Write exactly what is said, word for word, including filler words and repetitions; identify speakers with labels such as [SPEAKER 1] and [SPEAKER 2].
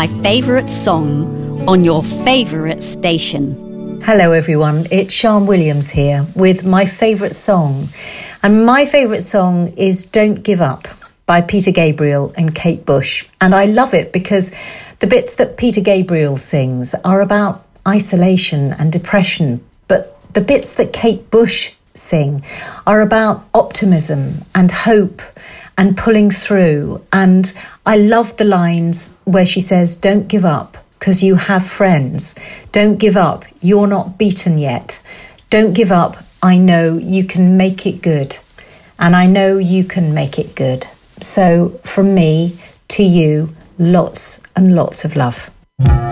[SPEAKER 1] my favourite song on your favourite station.
[SPEAKER 2] Hello everyone, it's Sian Williams here with my favourite song. And my favourite song is Don't Give Up by Peter Gabriel and Kate Bush. And I love it because the bits that Peter Gabriel sings are about isolation and depression, but the bits that Kate Bush sing are about optimism and hope and pulling through. And I love the lines where she says, don't give up because you have friends. Don't give up, you're not beaten yet. Don't give up, I know you can make it good. And I know you can make it good. So from me to you, lots and lots of love.